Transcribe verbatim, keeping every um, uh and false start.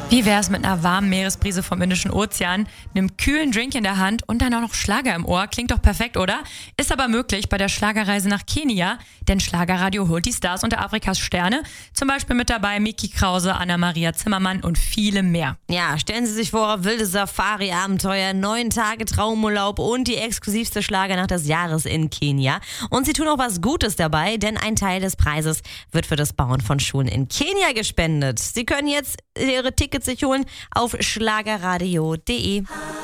Wie wär's mit einer warmen Meeresbrise vom Indischen Ozean, einem kühlen Drink in der Hand und dann auch noch Schlager im Ohr? Klingt doch perfekt, oder? Ist aber möglich bei der Schlagerreise nach Kenia, denn Schlagerradio holt die Stars unter Afrikas Sterne. Zum Beispiel mit dabei Miki Krause, Anna-Maria Zimmermann und viele mehr. Ja, stellen Sie sich vor, wilde Safari-Abenteuer, neun Tage Traumurlaub und die exklusivste Schlagernacht des Jahres in Kenia. Und sie tun auch was Gutes dabei, denn ein Teil des Preises wird für das Bauen von Schulen in Kenia gespendet. Sie können jetzt Ihre Tickets sich holen auf schlagerradio punkt de.